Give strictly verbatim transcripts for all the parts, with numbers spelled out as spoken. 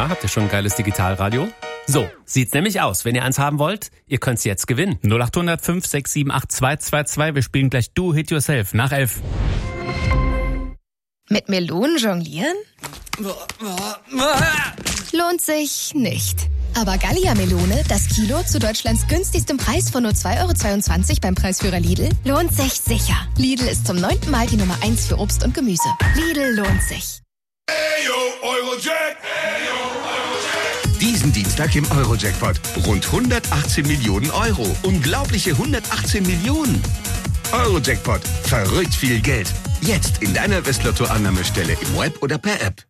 Na, habt ihr schon ein geiles Digitalradio? So, sieht's nämlich aus. Wenn ihr eins haben wollt, ihr könnt's jetzt gewinnen. null acht null null fünf sechs sieben acht zwei zwei zwei. Wir spielen gleich Do Hit Yourself nach elf. Mit Melonen jonglieren? Lohnt sich nicht. Aber Gallia-Melone, das Kilo zu Deutschlands günstigstem Preis von nur zwei Euro zweiundzwanzig beim Preisführer Lidl, lohnt sich sicher. Lidl ist zum neunten Mal die Nummer eins für Obst und Gemüse. Lidl lohnt sich. Ayo, Eurojack. Ayo, Eurojack. Diesen Dienstag im Eurojackpot. Rund hundertachtzehn Millionen Euro. Unglaubliche hundertachtzehn Millionen. Eurojackpot. Verrückt viel Geld. Jetzt in deiner Westlotto-Annahmestelle im Web oder per App.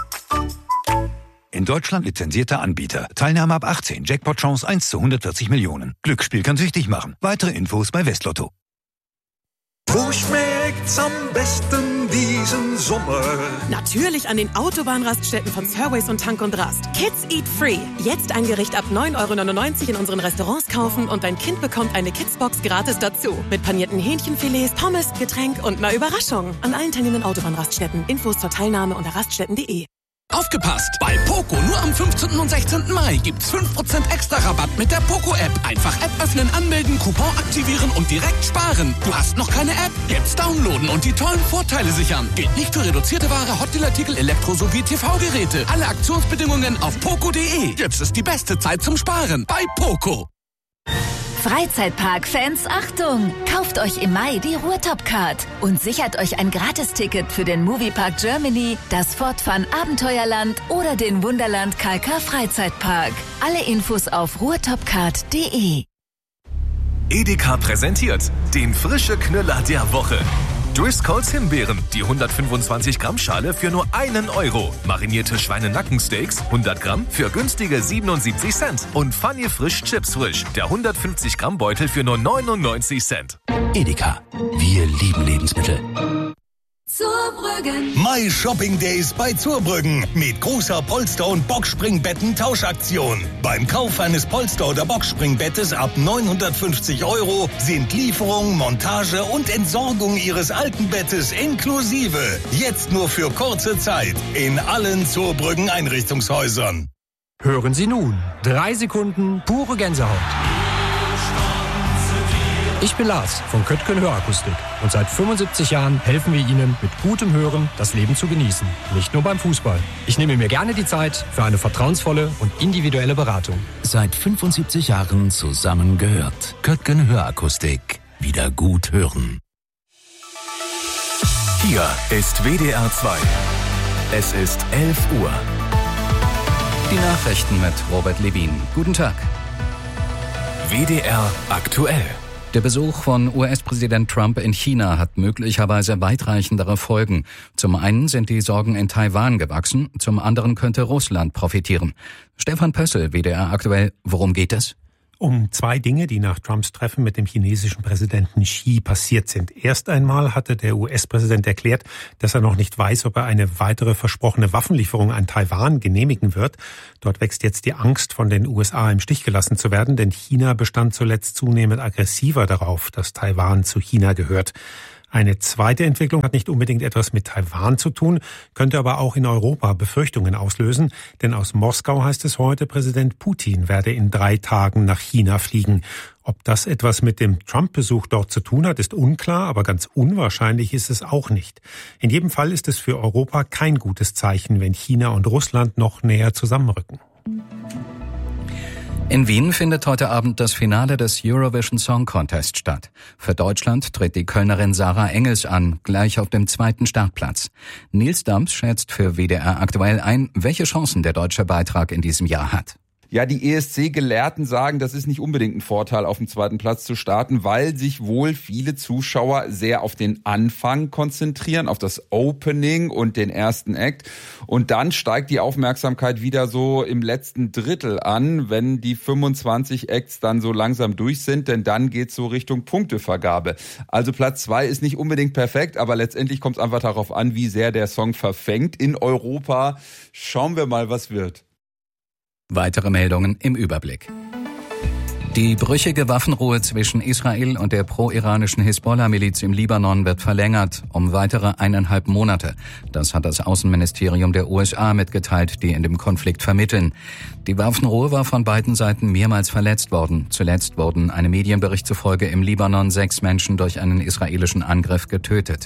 In Deutschland lizenzierter Anbieter. Teilnahme ab achtzehn. Jackpot-Chance eins zu hundertvierzig Millionen. Glücksspiel kann süchtig machen. Weitere Infos bei Westlotto. Wo schmeckt's am besten diesen Sommer? Natürlich an den Autobahnraststätten von Surways und Tank und Rast. Kids Eat Free. Jetzt ein Gericht ab neun Euro neunundneunzig in unseren Restaurants kaufen und dein Kind bekommt eine Kidsbox gratis dazu. Mit panierten Hähnchenfilets, Pommes, Getränk und einer Überraschung. An allen teilnehmenden Autobahnraststätten. Infos zur Teilnahme unter raststätten punkt de. Aufgepasst! Bei Poco nur am fünfzehnten und sechzehnten Mai gibt's fünf Prozent extra Rabatt mit der Poco-App. Einfach App öffnen, anmelden, Coupon aktivieren und direkt sparen. Du hast noch keine App? Jetzt downloaden und die tollen Vorteile sichern. Gilt nicht für reduzierte Ware, Hotdealartikel, Elektro- sowie T V-Geräte. Alle Aktionsbedingungen auf poco punkt de. Jetzt ist die beste Zeit zum Sparen bei Poco. Freizeitpark-Fans, Achtung! Kauft euch im Mai die Ruhrtop-Card und sichert euch ein Gratisticket für den Moviepark Germany, das Fortfahren Abenteuerland oder den Wunderland K K Freizeitpark. Alle Infos auf ruhrtopcard punkt de. Edeka präsentiert den frische Knüller der Woche. Driscolls Himbeeren, die hundertfünfundzwanzig Gramm Schale für nur einen Euro. Marinierte Schweinenackensteaks, hundert Gramm für günstige siebenundsiebzig Cent. Und Funny Frisch Chips Frisch, der hundertfünfzig Gramm Beutel für nur neunundneunzig Cent. Edeka. Wir lieben Lebensmittel. Zurbrüggen. My Shopping Days bei Zurbrüggen mit großer Polster- und Boxspringbetten-Tauschaktion. Beim Kauf eines Polster- oder Boxspringbettes ab neunhundertfünfzig Euro sind Lieferung, Montage und Entsorgung Ihres alten Bettes inklusive. Jetzt nur für kurze Zeit in allen Zurbrüggen Einrichtungshäusern. Hören Sie nun. Drei Sekunden pure Gänsehaut. Ich bin Lars von Köttgen Hörakustik und seit fünfundsiebzig Jahren helfen wir Ihnen mit gutem Hören das Leben zu genießen. Nicht nur beim Fußball. Ich nehme mir gerne die Zeit für eine vertrauensvolle und individuelle Beratung. Seit fünfundsiebzig Jahren zusammengehört. Köttgen Hörakustik. Wieder gut hören. Hier ist W D R zwei. Es ist elf Uhr. Die Nachrichten mit Robert Levin. Guten Tag. W D R aktuell. Der Besuch von U S-Präsident Trump in China hat möglicherweise weitreichendere Folgen. Zum einen sind die Sorgen in Taiwan gewachsen, zum anderen könnte Russland profitieren. Stefan Pössl, W D R aktuell, worum geht es? Um zwei Dinge, die nach Trumps Treffen mit dem chinesischen Präsidenten Xi passiert sind. Erst einmal hatte der U S-Präsident erklärt, dass er noch nicht weiß, ob er eine weitere versprochene Waffenlieferung an Taiwan genehmigen wird. Dort wächst jetzt die Angst, von den U S A im Stich gelassen zu werden, denn China bestand zuletzt zunehmend aggressiver darauf, dass Taiwan zu China gehört. Eine zweite Entwicklung hat nicht unbedingt etwas mit Taiwan zu tun, könnte aber auch in Europa Befürchtungen auslösen. Denn aus Moskau heißt es heute, Präsident Putin werde in drei Tagen nach China fliegen. Ob das etwas mit dem Trump-Besuch dort zu tun hat, ist unklar, aber ganz unwahrscheinlich ist es auch nicht. In jedem Fall ist es für Europa kein gutes Zeichen, wenn China und Russland noch näher zusammenrücken. In Wien findet heute Abend das Finale des Eurovision Song Contest statt. Für Deutschland tritt die Kölnerin Sarah Engels an, gleich auf dem zweiten Startplatz. Nils Dams schätzt für W D R aktuell ein, welche Chancen der deutsche Beitrag in diesem Jahr hat. Ja, die E S C-Gelehrten sagen, das ist nicht unbedingt ein Vorteil, auf dem zweiten Platz zu starten, weil sich wohl viele Zuschauer sehr auf den Anfang konzentrieren, auf das Opening und den ersten Act. Und dann steigt die Aufmerksamkeit wieder so im letzten Drittel an, wenn die fünfundzwanzig Acts dann so langsam durch sind, denn dann geht's so Richtung Punktevergabe. Also Platz zwei ist nicht unbedingt perfekt, aber letztendlich kommt es einfach darauf an, wie sehr der Song verfängt in Europa. Schauen wir mal, was wird. Weitere Meldungen im Überblick. Die brüchige Waffenruhe zwischen Israel und der pro-iranischen Hisbollah-Miliz im Libanon wird verlängert um weitere eineinhalb Monate. Das hat das Außenministerium der U S A mitgeteilt, die in dem Konflikt vermitteln. Die Waffenruhe war von beiden Seiten mehrmals verletzt worden. Zuletzt wurden einem Medienbericht zufolge im Libanon sechs Menschen durch einen israelischen Angriff getötet.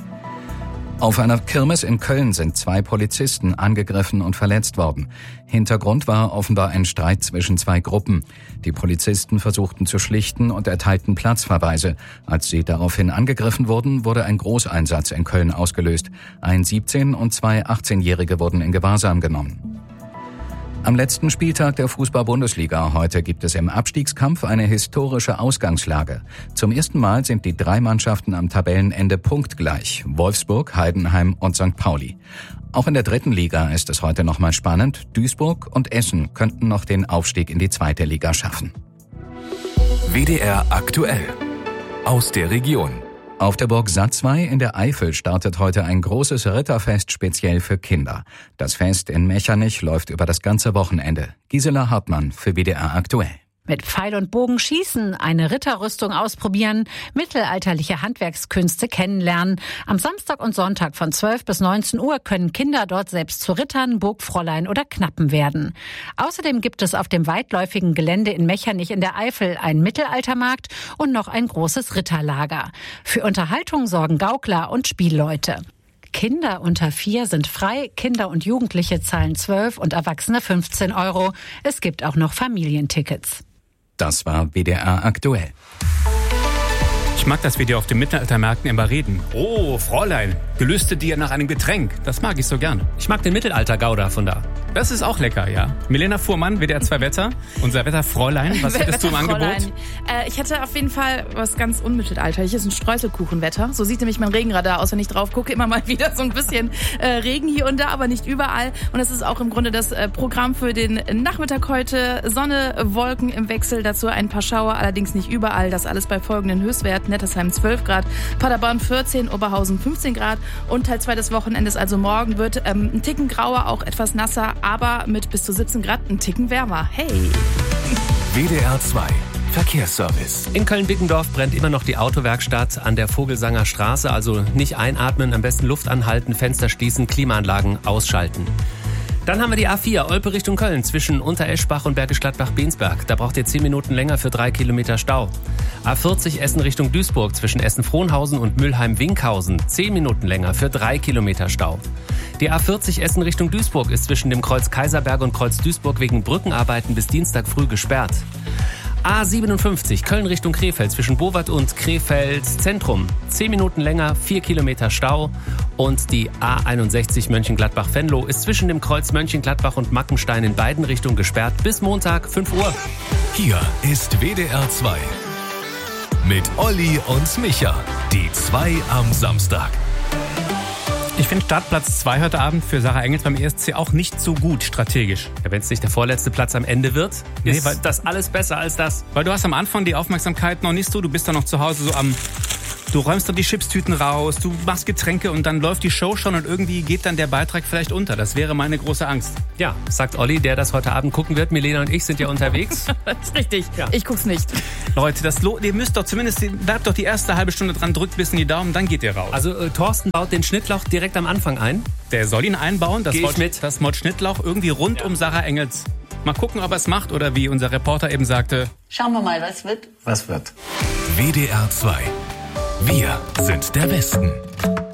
Auf einer Kirmes in Köln sind zwei Polizisten angegriffen und verletzt worden. Hintergrund war offenbar ein Streit zwischen zwei Gruppen. Die Polizisten versuchten zu schlichten und erteilten Platzverweise. Als sie daraufhin angegriffen wurden, wurde ein Großeinsatz in Köln ausgelöst. Ein siebzehn- und zwei achtzehnjährige wurden in Gewahrsam genommen. Am letzten Spieltag der Fußball-Bundesliga heute gibt es im Abstiegskampf eine historische Ausgangslage. Zum ersten Mal sind die drei Mannschaften am Tabellenende punktgleich: Wolfsburg, Heidenheim und Sankt Pauli. Auch in der dritten Liga ist es heute nochmal spannend. Duisburg und Essen könnten noch den Aufstieg in die zweite Liga schaffen. W D R aktuell. Aus der Region. Auf der Burg Satzwey in der Eifel startet heute ein großes Ritterfest speziell für Kinder. Das Fest in Mechernich läuft über das ganze Wochenende. Gisela Hartmann für W D R aktuell. Mit Pfeil und Bogen schießen, eine Ritterrüstung ausprobieren, mittelalterliche Handwerkskünste kennenlernen. Am Samstag und Sonntag von zwölf bis neunzehn Uhr können Kinder dort selbst zu Rittern, Burgfräulein oder Knappen werden. Außerdem gibt es auf dem weitläufigen Gelände in Mechernich in der Eifel einen Mittelaltermarkt und noch ein großes Ritterlager. Für Unterhaltung sorgen Gaukler und Spielleute. Kinder unter vier sind frei, Kinder und Jugendliche zahlen zwölf und Erwachsene fünfzehn Euro. Es gibt auch noch Familientickets. Das war W D R aktuell. Ich mag das Video auf den Mittelaltermärkten immer reden. Oh, Fräulein, gelüstet dir nach einem Getränk. Das mag ich so gerne. Ich mag den Mittelalter-Gouda von da. Das ist auch lecker, ja. Milena Fuhrmann, W D R zwei Wetter. Unser Wetterfräulein, was hättest du im Angebot? Äh, ich hätte auf jeden Fall was ganz unmittelalterliches, ein Streuselkuchenwetter. So sieht nämlich mein Regenradar aus, wenn ich drauf gucke. Immer mal wieder so ein bisschen äh, Regen hier und da, aber nicht überall. Und das ist auch im Grunde das äh, Programm für den Nachmittag heute. Sonne, Wolken im Wechsel, dazu ein paar Schauer, allerdings nicht überall. Das alles bei folgenden Höchstwerten. Nettersheim zwölf Grad, Paderborn vierzehn, Oberhausen fünfzehn Grad und Teil zwei des Wochenendes, also morgen, wird ähm, ein Ticken grauer, auch etwas nasser, aber mit bis zu siebzehn Grad ein Ticken wärmer. Hey! W D R zwei Verkehrsservice. In Köln-Bickendorf brennt immer noch die Autowerkstatt an der Vogelsanger Straße, also nicht einatmen, am besten Luft anhalten, Fenster schließen, Klimaanlagen ausschalten. Dann haben wir die A vier, Olpe Richtung Köln, zwischen Untereschbach und Bergisch Gladbach-Bensberg. Da braucht ihr zehn Minuten länger für drei Kilometer Stau. A vierzig Essen Richtung Duisburg, zwischen Essen-Frohnhausen und Mülheim-Winkhausen. zehn Minuten länger für drei Kilometer Stau. Die A vierzig Essen Richtung Duisburg ist zwischen dem Kreuz Kaiserberg und Kreuz Duisburg wegen Brückenarbeiten bis Dienstag früh gesperrt. A siebenundfünfzig, Köln Richtung Krefeld, zwischen Bowat und Krefeld Zentrum. zehn Minuten länger, vier Kilometer Stau. Und die A einundsechzig Mönchengladbach-Venlo ist zwischen dem Kreuz Mönchengladbach und Mackenstein in beiden Richtungen gesperrt bis Montag, fünf Uhr. Hier ist W D R zwei. Mit Olli und Micha. Die zwei am Samstag. Ich finde Startplatz zwei heute Abend für Sarah Engels beim E S C auch nicht so gut strategisch. Ja, wenn es nicht der vorletzte Platz am Ende wird, nee, ist weil, das alles besser als das. Weil du hast am Anfang die Aufmerksamkeit noch nicht so, du bist da noch zu Hause so am... Du räumst dann die Chipstüten raus, du machst Getränke und dann läuft die Show schon und irgendwie geht dann der Beitrag vielleicht unter. Das wäre meine große Angst. Ja, sagt Olli, der das heute Abend gucken wird. Milena und ich sind ja unterwegs. Das ist richtig. Ja. Ich guck's nicht. Leute, das lo- ihr müsst doch zumindest, bleibt doch die erste halbe Stunde dran, drückt bis in die Daumen, dann geht ihr raus. Also äh, Thorsten baut den Schnittlauch direkt am Anfang ein. Der soll ihn einbauen, das Geh ich mit. das Mod Schnittlauch irgendwie rund ja. um Sarah Engels. Mal gucken, ob er es macht oder wie unser Reporter eben sagte. Schauen wir mal, was wird. Was wird? W D R zwei. Wir sind der Westen.